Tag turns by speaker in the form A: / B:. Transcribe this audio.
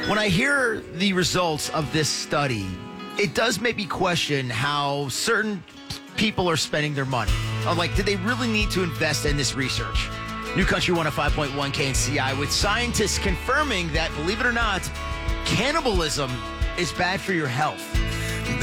A: When I hear the results of this study, it does make me question how certain people are spending their money. Like, did they really need to invest in this research? New Country 105.1 KNCI with scientists confirming that, believe it or not, cannibalism is bad for your health.